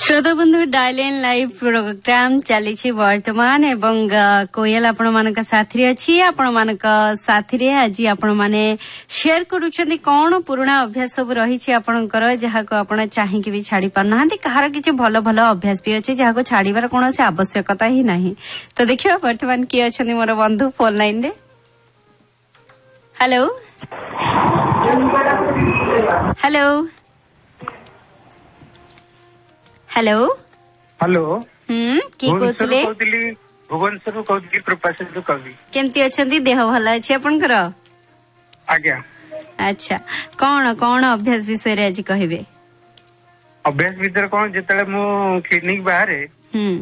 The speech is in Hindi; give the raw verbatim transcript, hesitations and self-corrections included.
श्रोता बंधु डायल इन लाइव प्रोग्राम चली वर्तमान एवं कोयल आपण मान साथी अच्छी आपण मान साथी आज आपण मैंने शेयर करुँच कौन पुराणा अभ्यास सब रही आपणकर जहाँ को आप चाहिए भी छाड़ी पारना कहार किसी भल भल अभ्यास भी अच्छे जहाँ को छाड़ार कौन आवश्यकता ही नहीं। तो देखिए वर्तमान किए अच्छा मोर बंधु फोन लाइन रे। हेलो हेलो हेलो हेलो हम्म की कहतले भुवनेश्वर कहतली प्रकाशित कवि केमती अछंती देह भल अछि आपनकर आज्ञा। अच्छा कौन कौन अभ्यास विषय रे आज कहबे? अभ्यास भीतर कौन जेतले मु क्लिनिक बाहर